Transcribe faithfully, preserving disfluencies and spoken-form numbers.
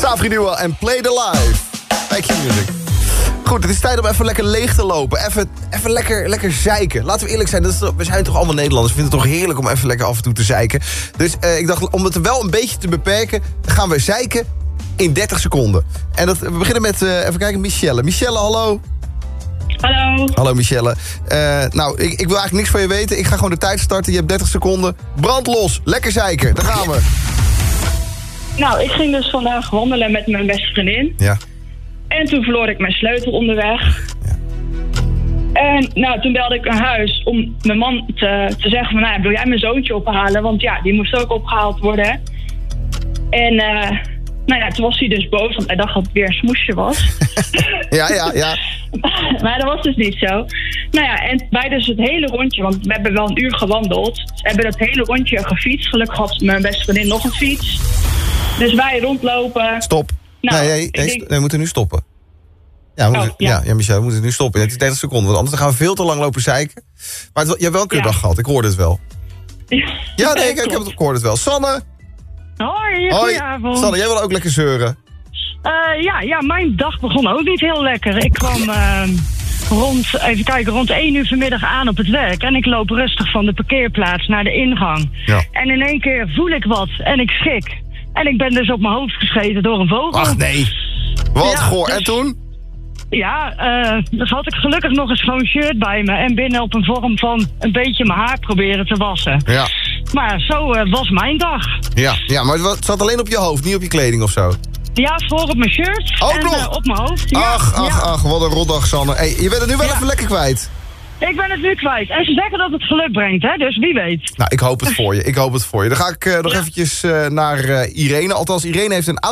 Savri en Play the Live. Bij Q-Music. Goed, het is tijd om even lekker leeg te lopen. Even, even lekker, lekker zeiken. Laten we eerlijk zijn, dat is, we zijn toch allemaal Nederlanders. We vinden het toch heerlijk om even lekker af en toe te zeiken. Dus uh, ik dacht, om het wel een beetje te beperken, gaan we zeiken in dertig seconden. En dat, we beginnen met, uh, even kijken, Michelle. Michelle, hallo. Hallo. Hallo Michelle. Uh, nou, ik, ik wil eigenlijk niks van je weten. Ik ga gewoon de tijd starten. Je hebt dertig seconden. Brand los. Lekker zeiken. Daar gaan we. Nou, ik ging dus vandaag wandelen met mijn beste vriendin. Ja. En toen verloor ik mijn sleutel onderweg. Ja. En nou, toen belde ik naar huis om mijn man te, te zeggen van... Nou, wil jij mijn zoontje ophalen? Want ja, die moest ook opgehaald worden. En uh, nou ja, toen was hij dus boos, want hij dacht dat het weer een smoesje was. ja, ja, ja. Maar dat was dus niet zo. Nou ja, en wij dus het hele rondje, want we hebben wel een uur gewandeld. We hebben het hele rondje gefietst. Gelukkig had mijn beste vriendin nog een fiets. Dus wij rondlopen. Stop. Nou, nee, nee, nee, denk... nee, we moeten nu stoppen. Ja, we moeten, oh, ja. ja, ja, Michel, we moeten nu stoppen. Het is dertig seconden, want anders gaan we veel te lang lopen zeiken. Maar het, je hebt wel een kutdag ja. gehad, ik hoorde het wel. Ja, ja nee, ik, ik, heb het, ik hoorde het wel. Sanne! Hoi, goedenavond. Sanne, jij wil ook lekker zeuren. Uh, ja, ja, mijn dag begon ook niet heel lekker. Ik kwam uh, rond, even kijken, rond één uur vanmiddag aan op het werk. En ik loop rustig van de parkeerplaats naar de ingang. Ja. En in één keer voel ik wat en ik schrik. En ik ben dus op mijn hoofd gescheten door een vogel. Ach nee, wat ja, goor. dus, en toen? Ja, uh, dus had ik gelukkig nog een schoon shirt bij me. En binnen op een vorm van een beetje mijn haar proberen te wassen. Ja. Maar zo uh, was mijn dag. Ja, ja, maar het zat alleen op je hoofd, niet op je kleding of zo? Ja, voor op mijn shirt. Ook en, nog? Uh, op mijn hoofd. Ja, ach, ach, ja. ach, wat een rotdag, Sanne. Hey, je bent het nu wel ja. even lekker kwijt. Ik ben het nu kwijt. En ze zeggen dat het geluk brengt, hè? Dus wie weet. Nou, ik hoop het voor je. Ik hoop het voor je. Dan ga ik uh, nog ja. eventjes uh, naar uh, Irene. Althans, Irene heeft een